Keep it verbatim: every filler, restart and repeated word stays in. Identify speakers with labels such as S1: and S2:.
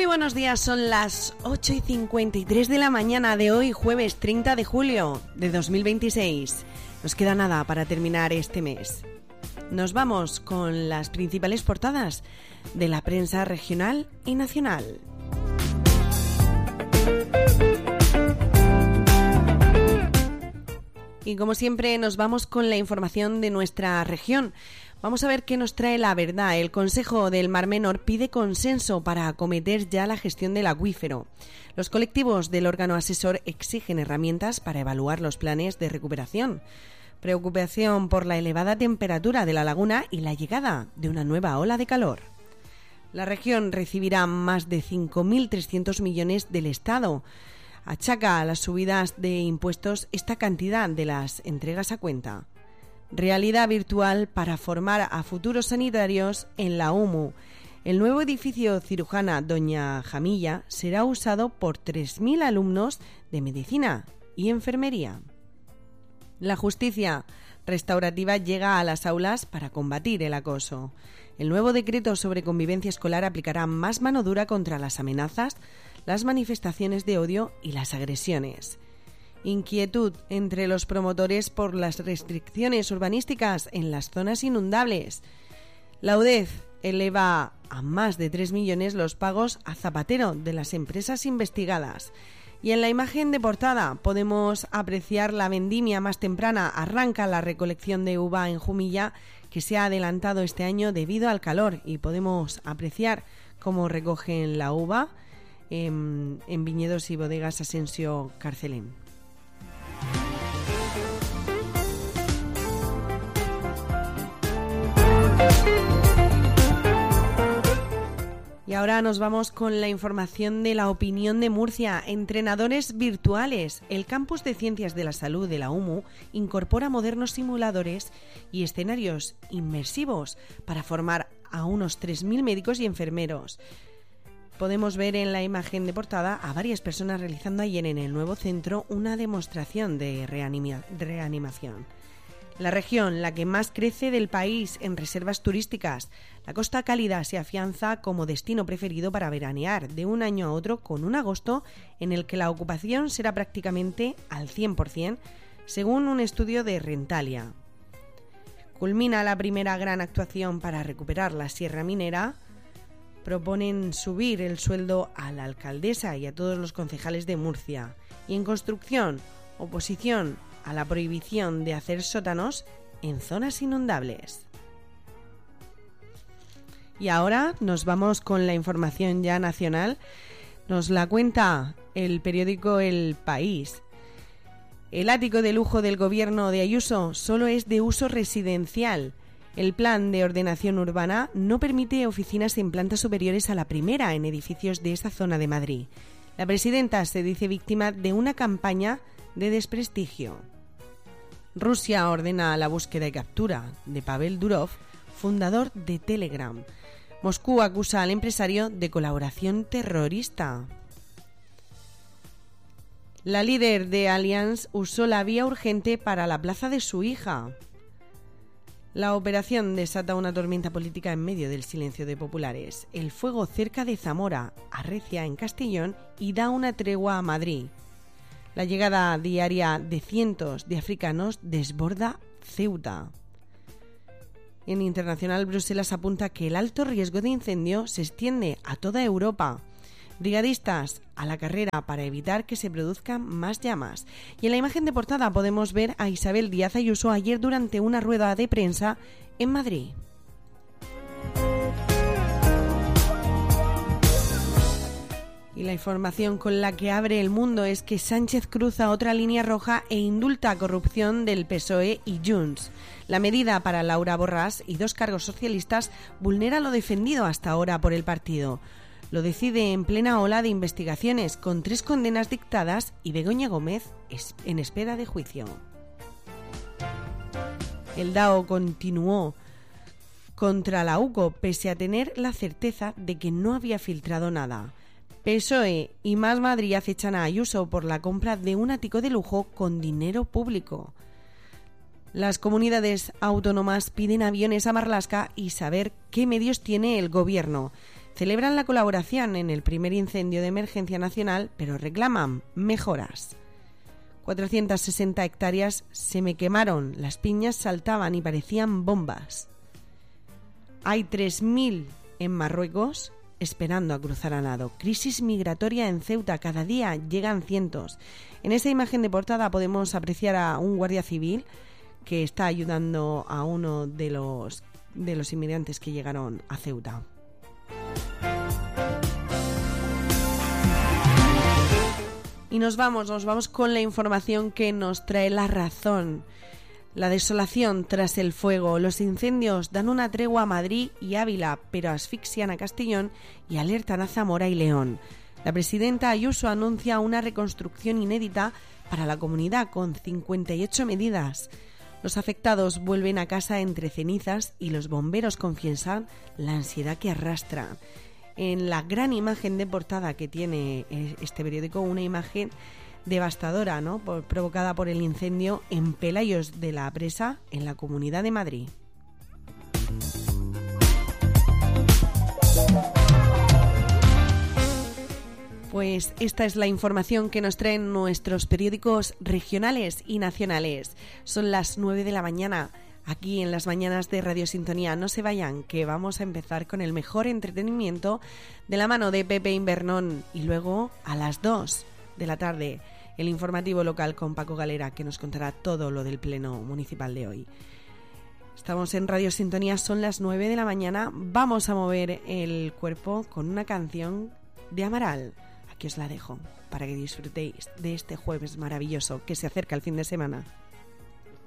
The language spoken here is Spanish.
S1: buenos días, son las ocho y cincuenta y tres de la mañana de hoy, jueves treinta de julio de dos mil veintiséis. Nos queda nada para terminar este mes. Nos vamos con las principales portadas de la prensa regional y nacional. Y como siempre nos vamos con la información de nuestra región. Vamos a ver qué nos trae La Verdad. El Consejo del Mar Menor pide consenso para acometer ya la gestión del acuífero. Los colectivos del órgano asesor exigen herramientas para evaluar los planes de recuperación. Preocupación por la elevada temperatura de la laguna y la llegada de una nueva ola de calor. La región recibirá más de cinco mil trescientos millones del Estado. Achaca a las subidas de impuestos esta cantidad de las entregas a cuenta. Realidad virtual para formar a futuros sanitarios en la U M U. El nuevo edificio cirujana Doña Jamilla será usado por tres mil alumnos de medicina y enfermería. La justicia restaurativa llega a las aulas para combatir el acoso. El nuevo decreto sobre convivencia escolar aplicará más mano dura contra las amenazas, las manifestaciones de odio y las agresiones. Inquietud entre los promotores por las restricciones urbanísticas en las zonas inundables. La U D E F eleva a más de tres millones los pagos a Zapatero de las empresas investigadas. Y en la imagen de portada podemos apreciar la vendimia más temprana. Arranca la recolección de uva en Jumilla, que se ha adelantado este año debido al calor, y podemos apreciar cómo recogen la uva en, en viñedos y bodegas Asensio Carcelén. Y ahora nos vamos con la información de La Opinión de Murcia. Entrenadores virtuales. El Campus de Ciencias de la Salud de la U M U incorpora modernos simuladores y escenarios inmersivos para formar a unos tres mil médicos y enfermeros. Podemos ver en la imagen de portada a varias personas realizando ayer en el nuevo centro una demostración de reanima- reanimación. La región, la que más crece del país en reservas turísticas. La Costa Cálida se afianza como destino preferido para veranear de un año a otro, con un agosto en el que la ocupación será prácticamente al cien por ciento, según un estudio de Rentalia. Culmina la primera gran actuación para recuperar la Sierra Minera. Proponen subir el sueldo a la alcaldesa y a todos los concejales de Murcia. Y en construcción, oposición a la prohibición de hacer sótanos en zonas inundables. Y ahora nos vamos con la información ya nacional. Nos la cuenta el periódico El País. El ático de lujo del gobierno de Ayuso solo es de uso residencial. El plan de ordenación urbana no permite oficinas en plantas superiores a la primera en edificios de esta zona de Madrid. La presidenta se dice víctima de una campaña de desprestigio. Rusia ordena la búsqueda y captura de Pavel Durov, fundador de Telegram. Moscú acusa al empresario de colaboración terrorista. La líder de Allianz usó la vía urgente para la plaza de su hija. La operación desata una tormenta política en medio del silencio de populares. El fuego cerca de Zamora arrecia en Castellón y da una tregua a Madrid. La llegada diaria de cientos de africanos desborda Ceuta. En internacional, Bruselas apunta que el alto riesgo de incendio se extiende a toda Europa. Brigadistas a la carrera para evitar que se produzcan más llamas. Y en la imagen de portada podemos ver a Isabel Díaz Ayuso ayer durante una rueda de prensa en Madrid. Y la información con la que abre El Mundo es que Sánchez cruza otra línea roja e indulta corrupción del P S O E y Junts. La medida para Laura Borràs y dos cargos socialistas vulnera lo defendido hasta ahora por el partido. Lo decide en plena ola de investigaciones, con tres condenas dictadas y Begoña Gómez en espera de juicio. El D A O continuó contra la U C O pese a tener la certeza de que no había filtrado nada. P S O E y Más Madrid acechan a Ayuso por la compra de un ático de lujo con dinero público. Las comunidades autónomas piden aviones a Marlaska y saber qué medios tiene el gobierno. celebran la colaboración en el primer incendio de emergencia nacional, pero reclaman mejoras. cuatrocientas sesenta hectáreas se me quemaron, las piñas saltaban y parecían bombas. Hay tres mil en Marruecos esperando a cruzar a nado. Crisis migratoria en Ceuta, cada día llegan cientos. En esa imagen de portada podemos apreciar a un guardia civil que está ayudando a uno de los, de los inmigrantes que llegaron a Ceuta. Y nos vamos, nos vamos con la información que nos trae La Razón. La desolación tras el fuego. Los incendios dan una tregua a Madrid y Ávila, pero asfixian a Castellón y alertan a Zamora y León. La presidenta Ayuso anuncia una reconstrucción inédita para la comunidad con cincuenta y ocho medidas. Los afectados vuelven a casa entre cenizas y los bomberos confiesan la ansiedad que arrastran. En la gran imagen de portada que tiene este periódico, una imagen devastadora, ¿no?, por, provocada por el incendio en Pelayos de la Presa, en la Comunidad de Madrid. Pues esta es la información que nos traen nuestros periódicos regionales y nacionales. Son las nueve de la mañana. Aquí en las mañanas de Radio Sintonía. No se vayan, que vamos a empezar con el mejor entretenimiento de la mano de Pepe Invernón. Y luego a las dos de la tarde, el informativo local con Paco Galera, que nos contará todo lo del pleno municipal de hoy. Estamos en Radio Sintonía, son las nueve de la mañana. Vamos a mover el cuerpo con una canción de Amaral. Aquí os la dejo para que disfrutéis de este jueves maravilloso que se acerca el fin de semana.